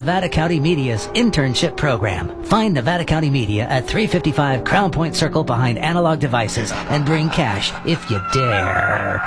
Nevada County Media's internship program. Find Nevada County Media at 355 Crown Point Circle behind Analog Devices and bring cash if you dare.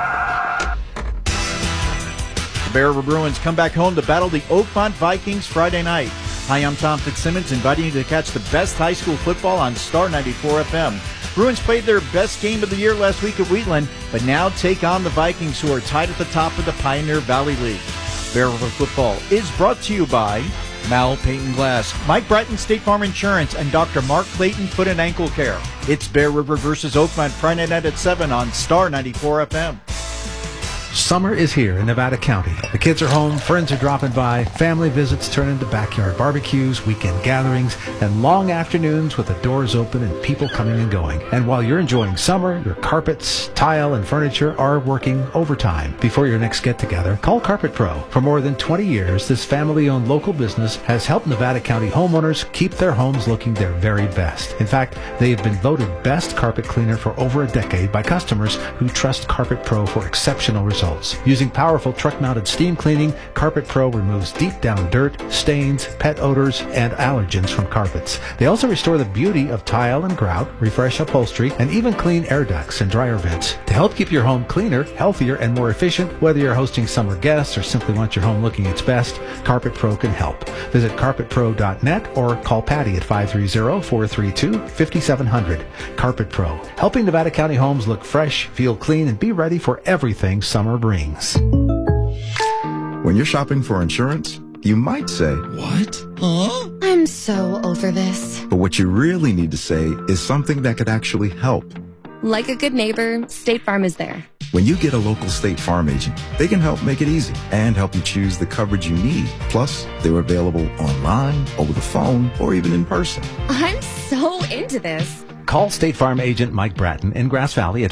The Bear River Bruins come back home to battle the Oakmont Vikings Friday night. Hi, I'm Tom Fitzsimmons, inviting you to catch the best high school football on Star 94 FM. Bruins played their best game of the year last week at Wheatland, but now take on the Vikings, who are tied at the top of the Pioneer Valley League. Bear River Football is brought to you by Mal Paint & Glass, Mike Bratton State Farm Insurance, and Dr. Mark Clayton Foot and Ankle Care. It's Bear River versus Oakmont Friday night at 7 on Star 94 FM. Summer is here in Nevada County. The kids are home, friends are dropping by, family visits turn into backyard barbecues, weekend gatherings, and long afternoons with the doors open and people coming and going. And while you're enjoying summer, your carpets, tile, and furniture are working overtime. Before your next get-together, call Carpet Pro. For more than 20 years, this family-owned local business has helped Nevada County homeowners keep their homes looking their very best. In fact, they have been voted best carpet cleaner for over a decade by customers who trust Carpet Pro for exceptional results. Using powerful truck-mounted steam cleaning, Carpet Pro removes deep-down dirt, stains, pet odors, and allergens from carpets. They also restore the beauty of tile and grout, refresh upholstery, and even clean air ducts and dryer vents. To help keep your home cleaner, healthier, and more efficient, whether you're hosting summer guests or simply want your home looking its best, Carpet Pro can help. Visit carpetpro.net or call Patty at 530-432-5700. Carpet Pro, helping Nevada County homes look fresh, feel clean, and be ready for everything summer brings. When you're shopping for insurance, you might say, "What? Huh?" I'm so over this. But what you really need to say is something that could actually help. Like a good neighbor, State Farm is there. When you get a local State Farm agent, they can help make it easy and help you choose the coverage you need. Plus, they're available online, over the phone, or even in person. I'm so into this. Call State Farm agent Mike Bratton in Grass Valley at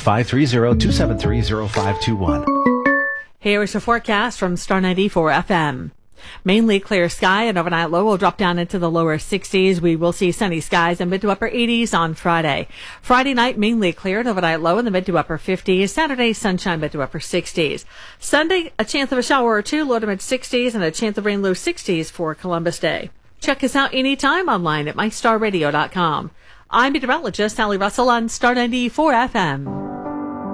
530-273-0521. Here is your forecast from Star 94 FM. Mainly clear sky, and overnight low will drop down into the lower 60s. We will see sunny skies and mid to upper 80s on Friday. Friday night, mainly clear, and overnight low in the mid to upper 50s. Saturday, sunshine, mid to upper 60s. Sunday, a chance of a shower or two, low to mid 60s, and a chance of rain, low 60s for Columbus Day. Check us out anytime online at mystarradio.com. I'm meteorologist Sally Russell on Star 94 FM.